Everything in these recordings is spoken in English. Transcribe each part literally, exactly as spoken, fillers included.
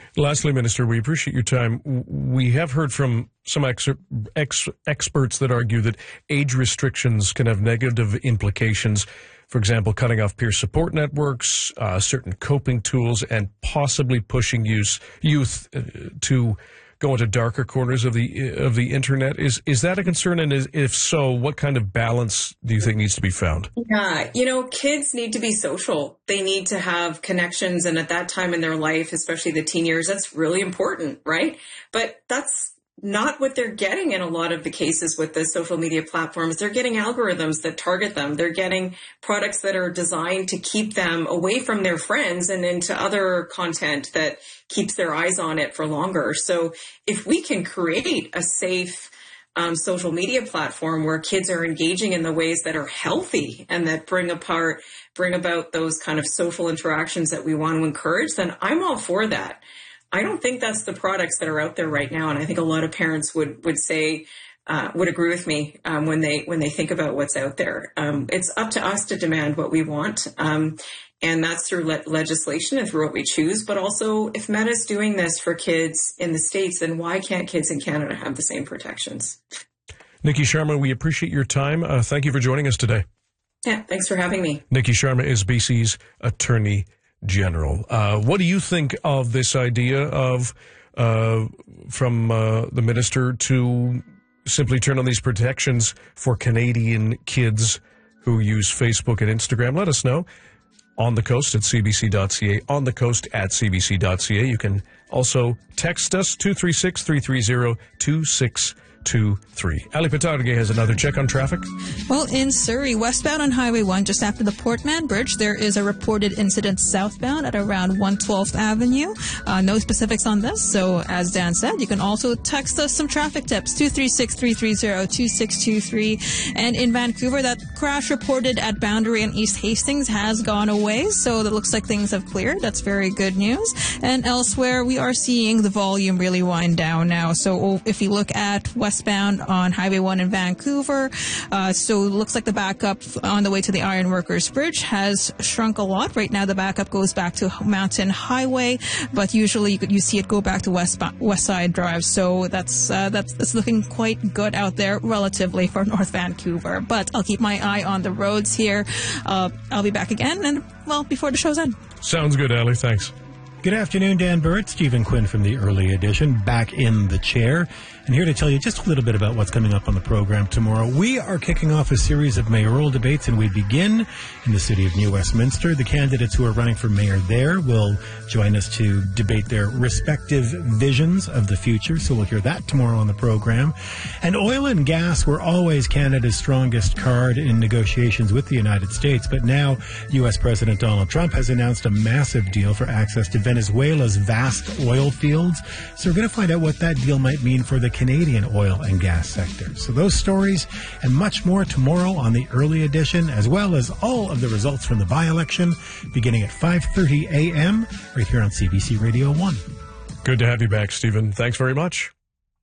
Lastly, Minister, we appreciate your time. We have heard from some ex- ex- experts that argue that age restrictions can have negative implications. For example, cutting off peer support networks, uh, certain coping tools, and possibly pushing use, youth uh, to go into darker corners of the of the internet. Is is that a concern? And is, if so, what kind of balance do you think needs to be found? Yeah, you know, kids need to be social. They need to have connections. And at that time in their life, especially the teen years, that's really important, right? But that's not what they're getting in a lot of the cases with the social media platforms. They're getting algorithms that target them. They're getting products that are designed to keep them away from their friends and into other content that keeps their eyes on it for longer. So if we can create a safe um, social media platform where kids are engaging in the ways that are healthy and that bring apart, bring about those kind of social interactions that we want to encourage, then I'm all for that. I don't think that's the products that are out there right now. And I think a lot of parents would, would say, uh, would agree with me um, when they when they think about what's out there. Um, it's up to us to demand what we want. Um, and that's through le- legislation and through what we choose. But also, if Meta's doing this for kids in the States, then why can't kids in Canada have the same protections? Niki Sharma, we appreciate your time. Uh, thank you for joining us today. Yeah, thanks for having me. Niki Sharma is B C's Attorney General. Uh, what do you think of this idea of uh, from uh, the minister to simply turn on these protections for Canadian kids who use Facebook and Instagram? Let us know on the coast at c b c dot c a, on the coast at c b c dot c a. You can also text us two three six, three three zero, two six two three. Ali Patarge has another check on traffic. Well, in Surrey, westbound on Highway one, just after the Portman Bridge, there is a reported incident southbound at around one twelfth Avenue. Uh, no specifics on this, so as Dan said, you can also text us some traffic tips, two three six, three three zero, two six two three. And in Vancouver, that crash reported at Boundary and East Hastings has gone away, so it looks like things have cleared. That's very good news. And elsewhere, we are seeing the volume really wind down now. So if you look at west westbound on Highway one in Vancouver. Uh, so it looks like the backup on the way to the Ironworkers Bridge has shrunk a lot. Right now, the backup goes back to Mountain Highway, but usually you, could, you see it go back to West, West Side Drive. So that's, uh, that's, that's looking quite good out there relatively for North Vancouver. But I'll keep my eye on the roads here. Uh, I'll be back again, and, well, before the show's end. Sounds good, Ali. Thanks. Good afternoon, Dan Burt, Stephen Quinn from the Early Edition, back in the chair, and here to tell you just a little bit about what's coming up on the program tomorrow. We are kicking off a series of mayoral debates, and we begin in the city of New Westminster. The candidates who are running for mayor there will join us to debate their respective visions of the future, so we'll hear that tomorrow on the program. And oil and gas were always Canada's strongest card in negotiations with the United States, but now U S President Donald Trump has announced a massive deal for access to Venezuela's vast oil fields. So we're going to find out what that deal might mean for the Canadian oil and gas sector. So those stories and much more tomorrow on the Early Edition, as well as all of the results from the by-election beginning at five thirty a.m. right here on C B C Radio one. Good to have you back, Stephen. Thanks very much.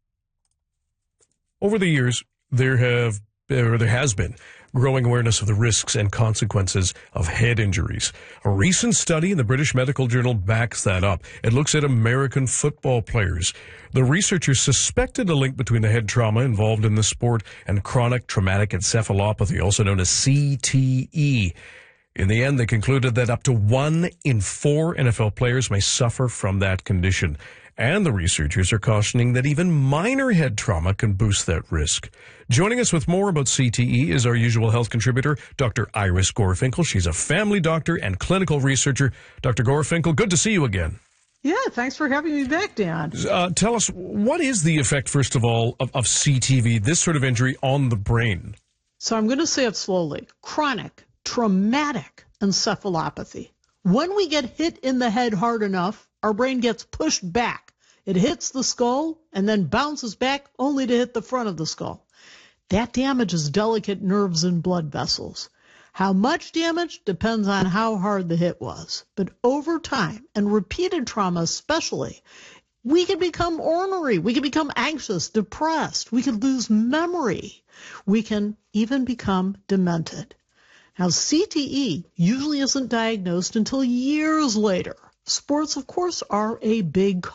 Over the years, there have or there has been growing awareness of the risks and consequences of head injuries. A recent study in the British Medical Journal backs that up. It looks at American football players. The researchers suspected a link between the head trauma involved in the sport and chronic traumatic encephalopathy, also known as C T E. In the end, they concluded that up to one in four N F L players may suffer from that condition. And the researchers are cautioning that even minor head trauma can boost that risk. Joining us with more about C T E is our usual health contributor, Doctor Iris Gorfinkel. She's a family doctor and clinical researcher. Doctor Gorfinkel, good to see you again. Yeah, thanks for having me back, Dan. Uh, tell us, what is the effect, first of all, of, of C T E, this sort of injury, on the brain? So I'm going to say it slowly. Chronic traumatic encephalopathy. When we get hit in the head hard enough, our brain gets pushed back. It hits the skull and then bounces back only to hit the front of the skull. That damages delicate nerves and blood vessels. How much damage depends on how hard the hit was. But over time, and repeated trauma especially, we can become ornery. We can become anxious, depressed. We can lose memory. We can even become demented. Now, C T E usually isn't diagnosed until years later. Sports, of course, are a big